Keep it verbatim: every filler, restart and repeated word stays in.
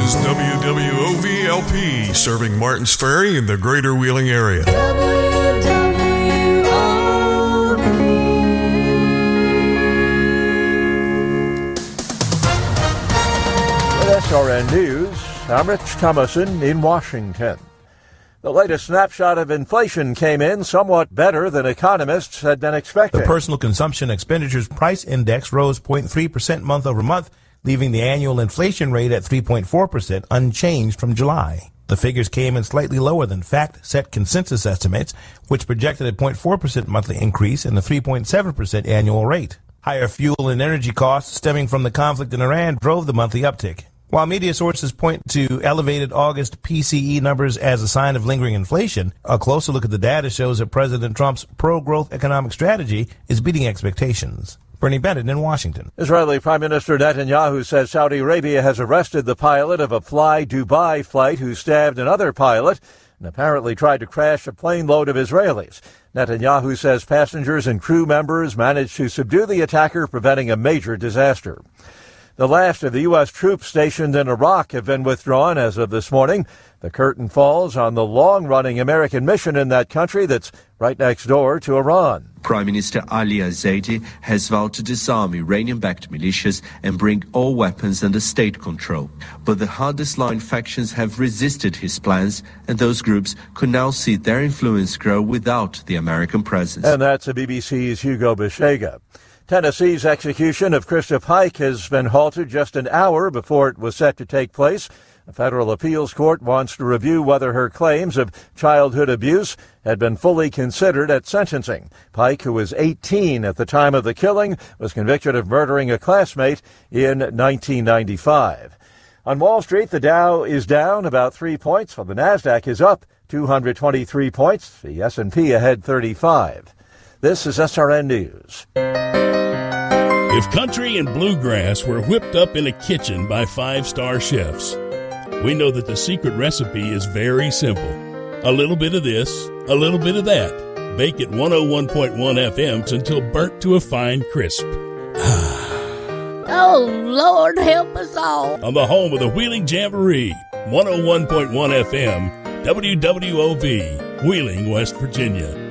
is W W O V L P, serving Martins Ferry in the greater Wheeling area. W W O V. With S R N News, I'm Rich Thomason in Washington. The latest snapshot of inflation came in somewhat better than economists had been expecting. The Personal Consumption Expenditures Price Index rose zero point three percent month over month, leaving the annual inflation rate at three point four percent, unchanged from July. The figures came in slightly lower than fact-set consensus estimates, which projected a zero point four percent monthly increase and a three point seven percent annual rate. Higher fuel and energy costs stemming from the conflict in Iran drove the monthly uptick. While media sources point to elevated August P C E numbers as a sign of lingering inflation, a closer look at the data shows that President Trump's pro-growth economic strategy is beating expectations. Bernie Bennett in Washington. Israeli Prime Minister Netanyahu says Saudi Arabia has arrested the pilot of a Fly Dubai flight who stabbed another pilot and apparently tried to crash a plane load of Israelis. Netanyahu says passengers and crew members managed to subdue the attacker, preventing a major disaster. The last of the U S troops stationed in Iraq have been withdrawn as of this morning. The curtain falls on the long-running American mission in that country that's right next door to Iran. Prime Minister Ali al-Zaidi has vowed to disarm Iranian-backed militias and bring all weapons under state control. But the hardest-line factions have resisted his plans, and those groups could now see their influence grow without the American presence. And that's the B B C's Hugo Beshega. Tennessee's execution of Krista Pike has been halted just an hour before it was set to take place. A federal appeals court wants to review whether her claims of childhood abuse had been fully considered at sentencing. Pike, who was eighteen at the time of the killing, was convicted of murdering a classmate in nineteen ninety-five. On Wall Street, the Dow is down about three points, while the Nasdaq is up two hundred twenty-three points. The S and P ahead thirty-five. This is S R N News. If country and bluegrass were whipped up in a kitchen by five-star chefs, we know that the secret recipe is very simple. A little bit of this, a little bit of that. Bake at one oh one point one F M until burnt to a fine crisp. Oh, Lord, help us all. On the home of the Wheeling Jamboree, one oh one point one F M, W W O V, Wheeling, West Virginia.